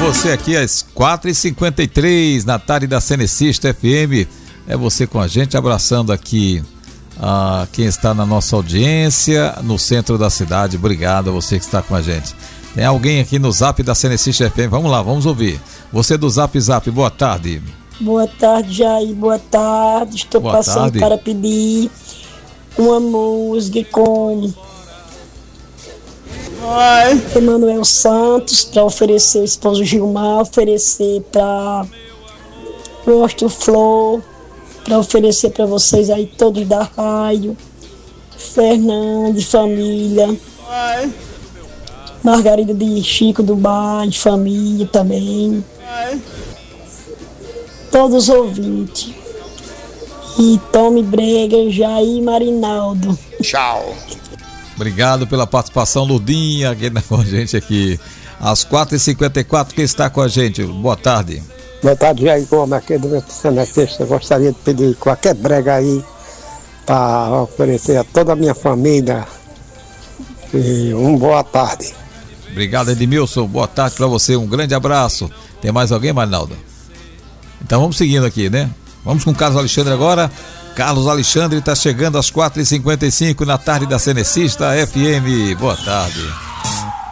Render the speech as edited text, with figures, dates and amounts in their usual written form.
você aqui às 4h53 na tarde da Cenecista FM. É você com a gente, abraçando aqui quem está na nossa audiência no centro da cidade. Obrigado a você que está com a gente. Tem alguém aqui no Zap da Cenecista FM. Vamos lá, vamos ouvir. Você do Zap, boa tarde. Boa tarde, Jair, boa tarde. Estou passando para pedir uma música com Emanuel Santos, para oferecer ao esposo Gilmar, oferecer para Gosto Flor, para oferecer para vocês aí todos da rádio, Fernando de família, Margarida de Chico do Bar, de família também, todos os ouvintes, e Tome Brega, Jair Marinaldo. Tchau. Obrigado pela participação, Ludinha, que está com a gente aqui. Às 4h54, quem está com a gente? Boa tarde. Boa tarde, Jair Gomes, aqui do Cenecista. Eu gostaria de pedir qualquer brega aí para oferecer a toda a minha família. E boa tarde. Obrigado, Edmilson. Boa tarde para você. Um grande abraço. Tem mais alguém, Marinaldo? Então vamos seguindo aqui, né? Vamos com o Carlos Alexandre agora. Carlos Alexandre está chegando às 4h55 na tarde da Cenecista FM. Boa tarde.